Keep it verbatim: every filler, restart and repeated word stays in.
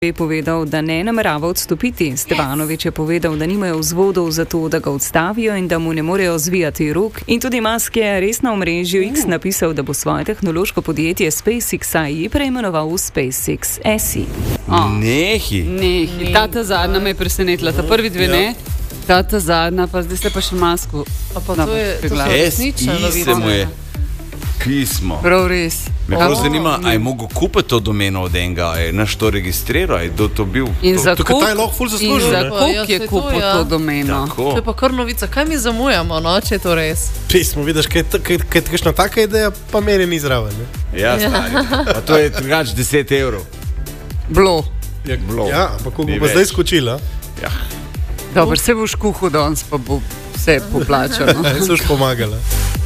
je povedal, da ne namerava odstopiti. Stevanović je povedal, da nimajo vzvodov za to, da ga odstavijo in da mu ne morejo zvijati rok. In tudi Musk je res na omrežju X napisal, da bo svoje tehnološko podjetje SpaceX A I preimenoval v SpaceX S I. Oh. Nehi. Nehi. Ta ta zadnja me je presenetila. Ta prvi dve ne, ta ta zadnja, pa zdaj ste pa še Musku. Pa to je resnično novica. Pismo. Prav res. Me prav zanima, a je mogel kupiti to domeno od enega, a je naš to registriral, a je do to bil. In za koliko je kupil ja. to domeno? To je pa kar novica. Kaj mi zamujamo, no, če je to res? Pismo, vidiš, kaj je kakšna taka ideja, pa meri ni zraven. Ne? Ja, stari. Pa to je drugač deset evrov. Bilo. Ja, ja pa koliko bo zdaj skočila? Ja. Dobro, se boš kuhal danes, pa bo vse poplačano. Se boš pomagala.